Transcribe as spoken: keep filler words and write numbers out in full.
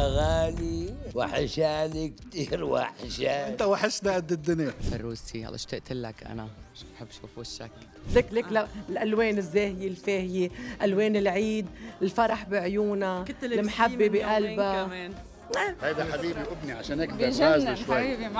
غالي وحشاني كتير وحشاني. انت وحشنا قد الدنيا. فروسي هلا اشتقت لك انا، بحب اشوف وشك. لك لك آه. الالوان الزاهيه الفاهيه، الوان العيد، الفرح بعيونها، المحبه بقلبها. هيدا حبيبي وابني عشان هيك بجنن حبيبي.